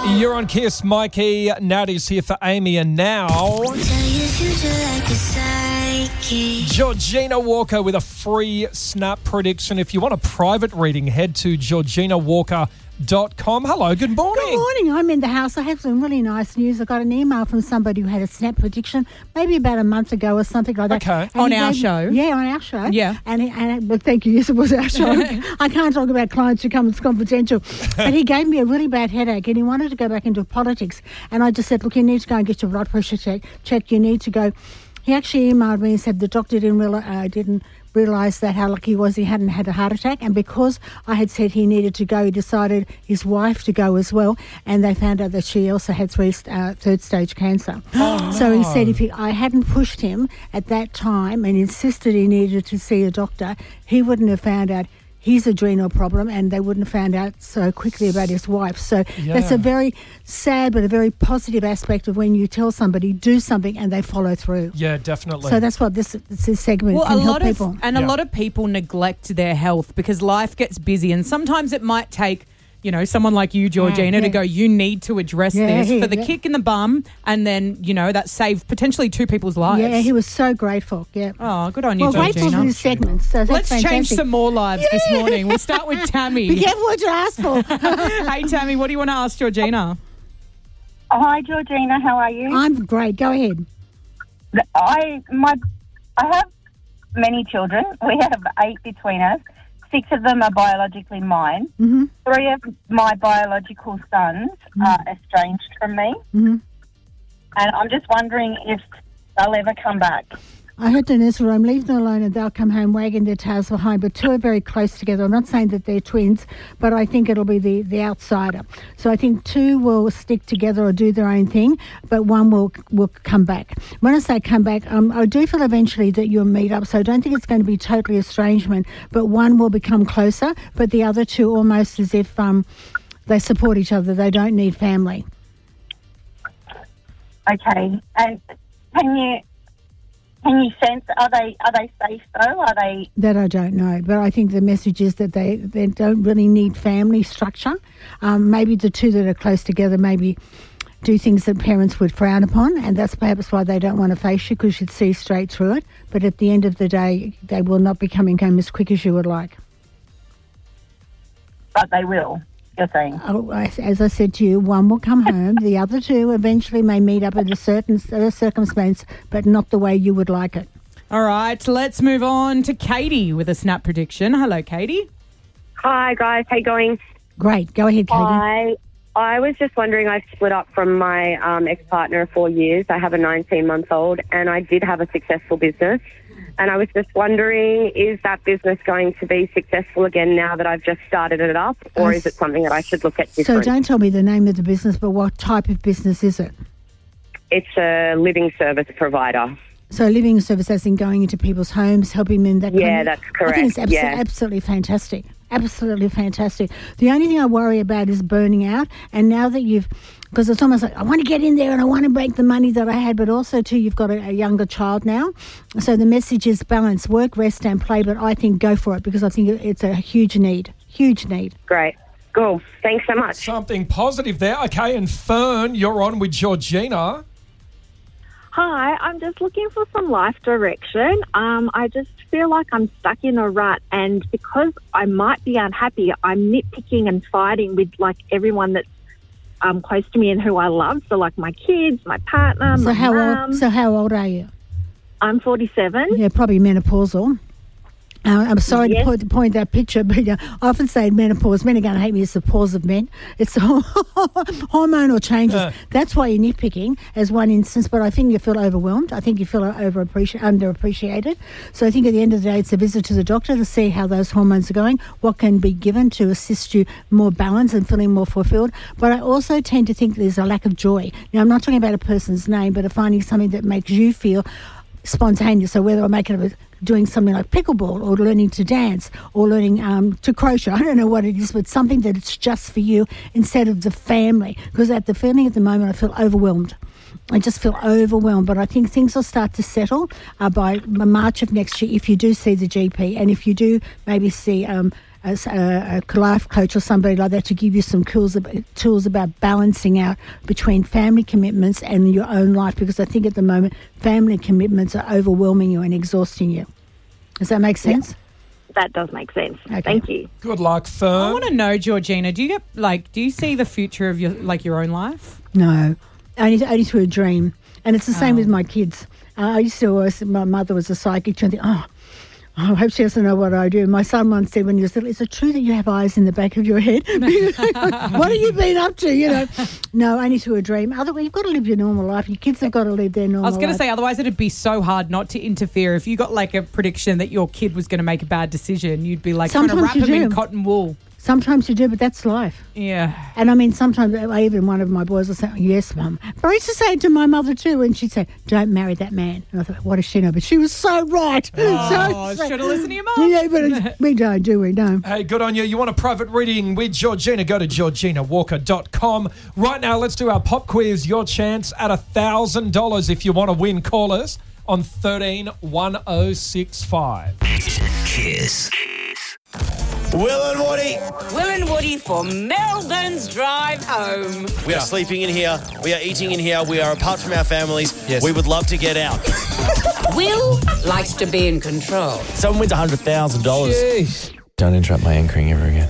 You're on Kiss. Mikey, Natty's here for Amy, and now Georgina Walker with a free snap prediction. If you want a private reading, head to georginawalker.com. Hello, good morning. Good morning. I'm in the house. I have some really nice news. I got an email from somebody who had a snap prediction maybe about a month ago or something like that. Okay. And On our show? Yeah, on our show. Yeah. But thank you. Yes, it was our show. I can't talk about clients who come. It's confidential. But he gave me a really bad headache and he wanted to go back into politics. And I just said, look, you need to go and get your blood pressure checked. You need to go. He actually emailed me and said the doctor didn't realise that how lucky he was he hadn't had a heart attack, and because I had said he needed to go, he decided his wife to go as well, and they found out that she also had third stage cancer. So he said if I hadn't pushed him at that time and insisted he needed to see a doctor, he wouldn't have found out his adrenal problem, and they wouldn't have found out so quickly about his wife. So that's a very sad but a very positive aspect of when you tell somebody do something and they follow through. Yeah, definitely. So that's what this segment can help people. A lot of people neglect their health because life gets busy, and sometimes it might take, someone like you, Georgina, to go, you need to address this for the kick in the bum, and then, that saved potentially two people's lives. Yeah, he was so grateful. Yeah. Oh, good on you, Georgina. Georgina. Grateful for this segment. So that's Let's fantastic. change some more lives this morning. We'll start with Tammy. Be careful what you ask for. Hey, Tammy, what do you want to ask Georgina? Hi, Georgina. How are you? I'm great. Go ahead. I have many children. We have 8 between us. 6 of them are biologically mine. Mm-hmm. 3 of my biological sons are estranged from me. Mm-hmm. And I'm just wondering if they'll ever come back. I heard the nursery room, leave them alone and they'll come home wagging their tails behind. But 2 are very close together. I'm not saying that they're twins, but I think it'll be the outsider. So I think 2 will stick together or do their own thing, but 1 will come back. When I say come back, I do feel eventually that you'll meet up. So I don't think it's going to be totally estrangement, but 1 will become closer, but the other 2 almost as if they support each other. They don't need family. Okay. And can you sense, are they safe though? Are they? That I don't know, but I think the message is that they don't really need family structure. Maybe the 2 that are close together maybe do things that parents would frown upon, and that's perhaps why they don't want to face you, because you'd see straight through it. But at the end of the day, they will not be coming home as quick as you would like. But they will. You're saying? As I said to you, 1 will come home. The other 2 eventually may meet up in a certain circumstance, but not the way you would like it. All right, let's move on to Katie with a snap prediction. Hello, Katie. Hi, guys. How you going? Great. Go ahead, Katie. I was just wondering, I split up from my ex-partner of 4 years. I have a 19-month-old, and I did have a successful business. And I was just wondering, is that business going to be successful again now that I've just started it up, or is it something that I should look at different? So don't tell me the name of the business, but what type of business is it? It's a living service provider. So living service as in going into people's homes, helping them. That's correct. I think it's absolutely fantastic. Absolutely fantastic. The only thing I worry about is burning out. And now that because it's almost like I want to get in there and I want to make the money that I had, but also too you've got a younger child now. So the message is balance, work, rest and play, but I think go for it because I think it's a huge need. Huge need. Great. Cool. Thanks so much. Something positive there. Okay, and Fern, you're on with Georgina. Hi, I'm just looking for some life direction. I just feel like I'm stuck in a rut, and because I might be unhappy, I'm nitpicking and fighting with everyone that's close to me and who I love. So my kids, my partner, my mum. So how old are you? I'm 47. Yeah, probably menopausal. I'm sorry to point that picture, but I often say menopause. Men are going to hate me. It's the pause of men. It's hormonal changes. That's why you're nitpicking as one instance, but I think you feel overwhelmed. I think you feel underappreciated. So I think at the end of the day, it's a visit to the doctor to see how those hormones are going, what can be given to assist you more balanced and feeling more fulfilled. But I also tend to think there's a lack of joy. Now, I'm not talking about a person's name, but finding something that makes you feel spontaneous. So whether I make it doing something like pickleball or learning to dance or learning to crochet, I don't know what it is, but something that it's just for you instead of the family. Because at the feeling at the moment, I feel overwhelmed. I just feel overwhelmed, but I think things will start to settle by March of next year if you do see the GP and if you do maybe see a life coach or somebody like that to give you some tools about balancing out between family commitments and your own life, because I think at the moment family commitments are overwhelming you and exhausting you. Does that make sense? Yeah, that does make sense. Okay. Thank you. Good luck, Fern. I want to know, Georgina, do you see the future of your own life? No, only through a dream. And it's the same with my kids. I used to always, my mother was a psychic, and think, I hope she doesn't know what I do. My son once said when he was little, is it true that you have eyes in the back of your head? What have you been up to, No, only through a dream. Otherwise, you've got to live your normal life. Your kids have got to live their normal life. I was going to say, otherwise it'd be so hard not to interfere. If you got like a prediction that your kid was going to make a bad decision, you'd be like trying to wrap him in cotton wool. Sometimes you do, but that's life. Yeah. And I mean, sometimes even one of my boys will say, yes, Mum. But I used to say it to my mother too, and she'd say, don't marry that man. And I thought, what does she know? But she was so right. Oh, should have listened to your mum. Yeah, but we don't, do we? No. Hey, good on you. You want a private reading with Georgina? Go to georginawalker.com. Right now, let's do our pop quiz. Your chance at $1,000 if you want to win. Call us on 131065. Kiss. Will and Woody. Will and Woody for Melbourne's drive home. We are sleeping in here. We are eating in here. We are apart from our families. Yes. We would love to get out. Will likes to be in control. Someone wins $100,000. Jeez. Don't interrupt my anchoring ever again.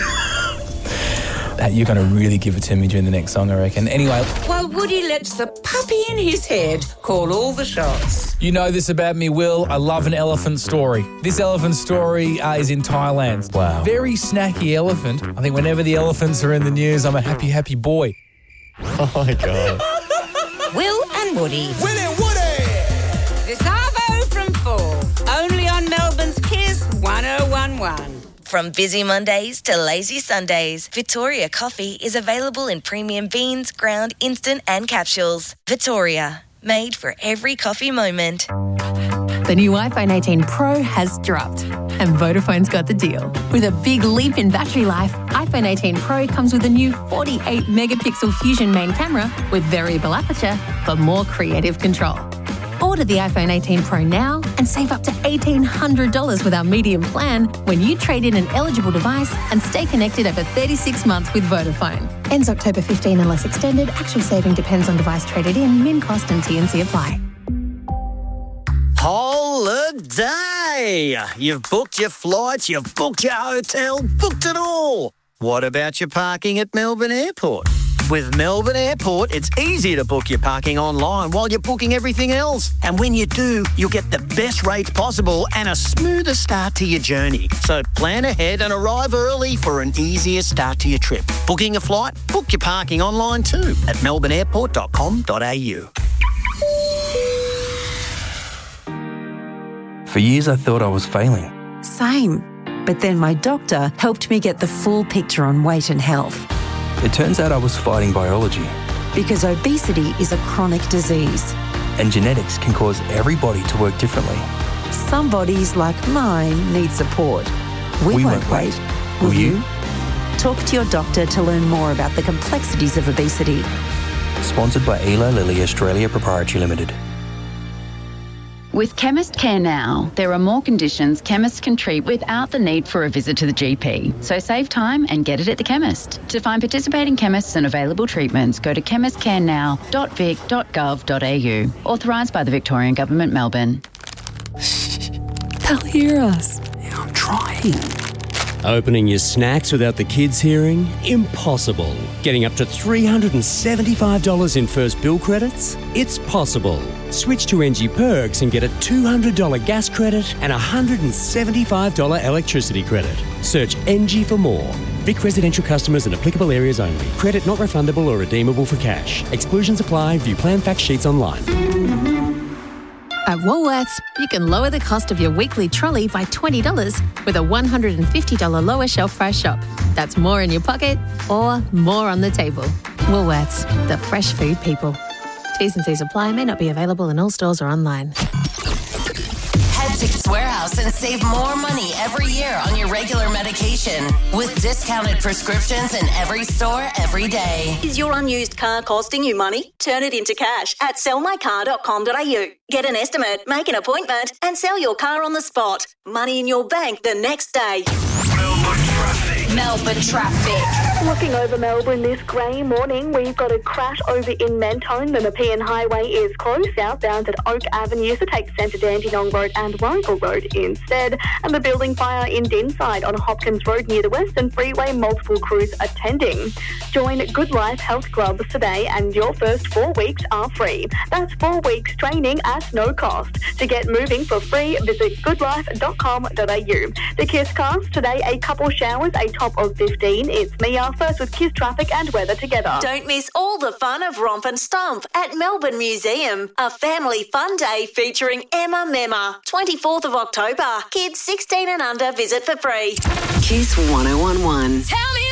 You're going to really give it to me during the next song, I reckon. Anyway. While Woody lets the puppy in his head call all the shots. You know this about me, Will. I love an elephant story. This elephant story is in Thailand. Wow. Very snacky elephant. I think whenever the elephants are in the news, I'm a happy, happy boy. Oh, my God. Will and Woody. Will and Woody. This Arvo from 4. Only on Melbourne's Kiss 1011. From busy Mondays to lazy Sundays, Victoria Coffee is available in premium beans, ground, instant and capsules. Victoria, made for every coffee moment. The new iPhone 18 Pro has dropped, and Vodafone's got the deal. With a big leap in battery life, iPhone 18 Pro comes with a new 48-megapixel Fusion main camera with variable aperture for more creative control. Order the iPhone 18 Pro now and save up to $1,800 with our medium plan when you trade in an eligible device and stay connected over 36 months with Vodafone. Ends October 15 unless extended. Actual saving depends on device traded in. Min cost and T&C apply. Holiday. You've booked your flights, you've booked your hotel, booked it all. What about your parking at Melbourne Airport? With Melbourne Airport, it's easy to book your parking online while you're booking everything else. And when you do, you'll get the best rates possible and a smoother start to your journey. So plan ahead and arrive early for an easier start to your trip. Booking a flight? Book your parking online too at melbourneairport.com.au. For years, I thought I was failing. Same. But then my doctor helped me get the full picture on weight and health. It turns out I was fighting biology. Because obesity is a chronic disease. And genetics can cause every body to work differently. Some bodies, like mine, need support. We won't wait. Will you? Talk to your doctor to learn more about the complexities of obesity. Sponsored by Eli Lilly Australia Proprietary Limited. With Chemist Care Now, there are more conditions chemists can treat without the need for a visit to the GP. So save time and get it at the chemist. To find participating chemists and available treatments, go to chemistcarenow.vic.gov.au. Authorised by the Victorian Government, Melbourne. They'll hear us. Yeah, I'm trying. Opening your snacks without the kids hearing? Impossible. Getting up to $375 in first bill credits? It's possible. Switch to NG Perks and get a $200 gas credit and a $175 electricity credit. Search NG for more. Vic residential customers in applicable areas only. Credit not refundable or redeemable for cash. Exclusions apply. View plan fact sheets online. At Woolworths, you can lower the cost of your weekly trolley by $20 with a $150 lower shelf price shop. That's more in your pocket or more on the table. Woolworths, the fresh food people. T's and C's apply, may not be available in all stores or online. Head Tickets Warehouse and save more money every year on your regular medication with discounted prescriptions in every store every day. Is your unused car costing you money? Turn it into cash at sellmycar.com.au. Get an estimate, make an appointment and sell your car on the spot. Money in your bank the next day. Melbourne traffic. Looking over Melbourne this grey morning, we've got a crash over in Mentone. The Nepean Highway is closed southbound at Oak Avenue, so take Centre Dandenong Road and Warragul Road instead. And the building fire in Dinside on Hopkins Road near the Western Freeway, multiple crews attending. Join Good Life Health Club today and your first 4 weeks are free. That's 4 weeks training at no cost. To get moving for free, visit goodlife.com.au. The Kiss Cast today, a couple showers, a top of 15. It's Mia first with Kiss traffic and weather together. Don't miss all the fun of Romp and Stomp at Melbourne Museum. A family fun day featuring Emma Memma. 24th of October. Kids 16 and under visit for free. Kiss 1011. Tell me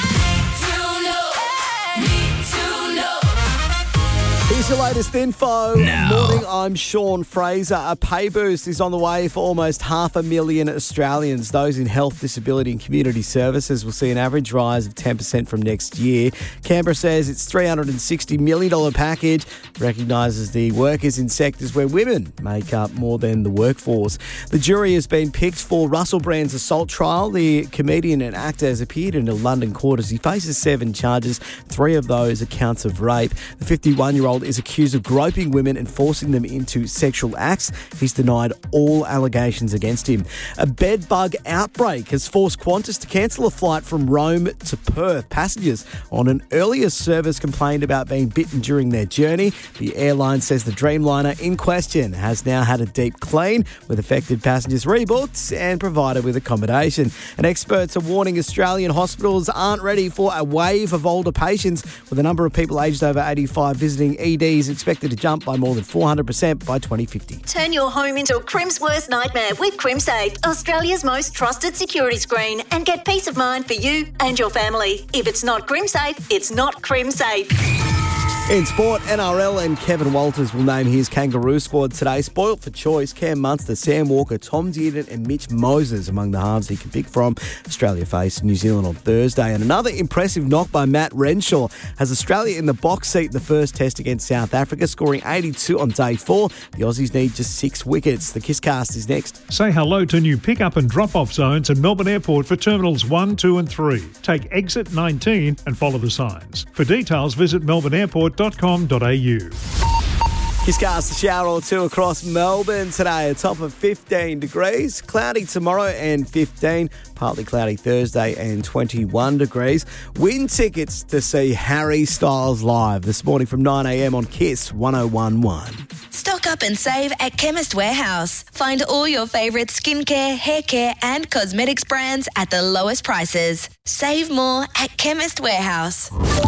Here's your latest info. Now. Morning, I'm Sean Fraser. A pay boost is on the way for almost 500,000 Australians. Those in health, disability and community services will see an average rise of 10% from next year. Canberra says its $360 million package recognises the workers in sectors where women make up more than the workforce. The jury has been picked for Russell Brand's assault trial. The comedian and actor has appeared in a London court as he faces 7 charges. 3 of those are counts of rape. The 51-year-old is accused of groping women and forcing them into sexual acts. He's denied all allegations against him. A bed bug outbreak has forced Qantas to cancel a flight from Rome to Perth. Passengers on an earlier service complained about being bitten during their journey. The airline says the Dreamliner in question has now had a deep clean, with affected passengers rebooked and provided with accommodation. And experts are warning Australian hospitals aren't ready for a wave of older patients, with the number of people aged over 85 visiting ED is expected to jump by more than 400% by 2050. Turn your home into a Crim's worst nightmare with CrimSafe, Australia's most trusted security screen, and get peace of mind for you and your family. If it's not CrimSafe, it's not CrimSafe. In sport, NRL and Kevin Walters will name his Kangaroo squad today. Spoilt for choice, Cam Munster, Sam Walker, Tom Dearden and Mitch Moses among the halves he can pick from. Australia face New Zealand on Thursday. And another impressive knock by Matt Renshaw has Australia in the box seat in the first test against South Africa, scoring 82 on day 4. The Aussies need just 6 wickets. The Kisscast is next. Say hello to new pick-up and drop-off zones at Melbourne Airport for Terminals 1, 2 and 3. Take exit 19 and follow the signs. For details, visit melbourneairport.com.au. Kisscast, a shower or two across Melbourne today, a top of 15 degrees. Cloudy tomorrow and 15, partly cloudy Thursday and 21 degrees. Win tickets to see Harry Styles live this morning from 9 a.m. on Kiss 1011. Stock up and save at Chemist Warehouse. Find all your favourite skincare, hair care and cosmetics brands at the lowest prices. Save more at Chemist Warehouse.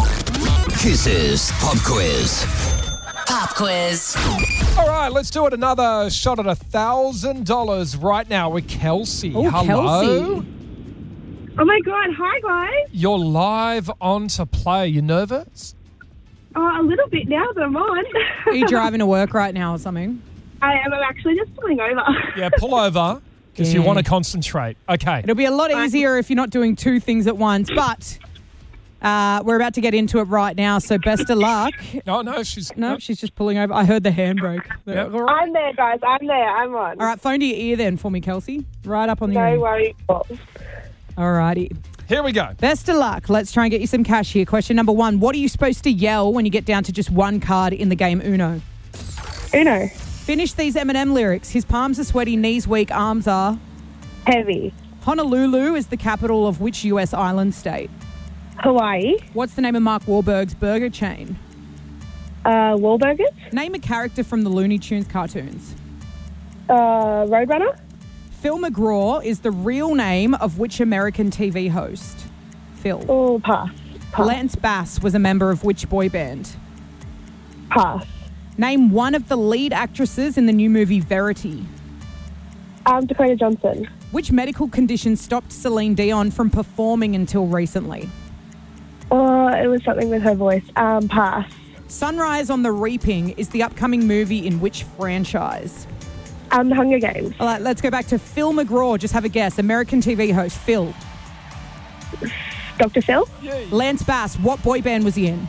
Kiss's Pop Quiz. Pop Quiz. All right, let's do it. Another shot at $1,000 right now with Kelsey. Oh, hello. Kelsey. Oh my God, hi guys. You're live on to play. You nervous? A little bit now, but I'm on. Are you driving to work right now or something? I am. I'm actually just pulling over. Yeah, pull over because you want to concentrate. Okay. It'll be a lot easier if you're not doing 2 things at once, but we're about to get into it right now, so best of luck. She's just pulling over. I heard the handbrake. Yep. All right. I'm there, guys. I'm there. I'm on. All right, phone to your ear then for me, Kelsey. Right up on the ear. No worries. All righty. Here we go. Best of luck. Let's try and get you some cash here. Question number 1. What are you supposed to yell when you get down to just one card in the game Uno? Uno. Finish these Eminem lyrics. His palms are sweaty, knees weak, arms are... heavy. Honolulu is the capital of which US island state? Hawaii. What's the name of Mark Wahlberg's burger chain? Wahlburgers. Name a character from the Looney Tunes cartoons. Roadrunner. Phil McGraw is the real name of which American TV host? Phil. Oh, pass. Lance Bass was a member of which boy band? Pass. Name one of the lead actresses in the new movie Verity. Dakota Johnson. Which medical condition stopped Celine Dion from performing until recently? It was something with her voice. Pass. Sunrise on the Reaping is the upcoming movie in which franchise? The Hunger Games. All right, let's go back to Phil McGraw. Just have a guess. American TV host, Phil. Dr. Phil? Lance Bass, what boy band was he in?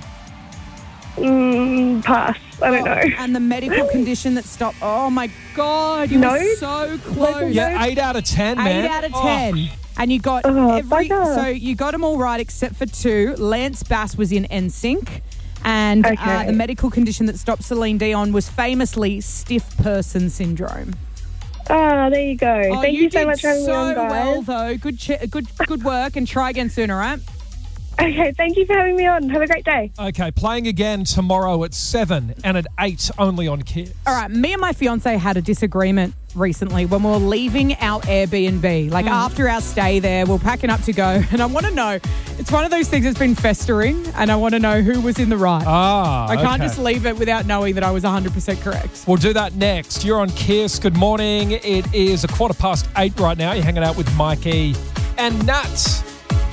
Pass. I don't know. And the medical condition that stopped. Oh, my God. You were so close. Yeah, 8 out of 10, man. 8 out of 10. And you got so you got them all right except for 2. Lance Bass was in NSYNC. And the medical condition that stopped Celine Dion was famously stiff person syndrome. Oh, there you go. Oh, Thank you so much for having me on, guys. well, though. Good work, and try again soon, all right? Okay, thank you for having me on. Have a great day. Okay, playing again tomorrow at 7 and at 8 only on Kids. All right, me and my fiance had a disagreement recently when we were leaving our Airbnb. Like after our stay there, we're packing up to go, and I want to know, it's one of those things that's been festering, and I want to know who was in the right. I can't just leave it without knowing that I was 100% correct. We'll do that next. You're on Kiss. Good morning. It is 8:15 right now. You're hanging out with Mikey and Nat.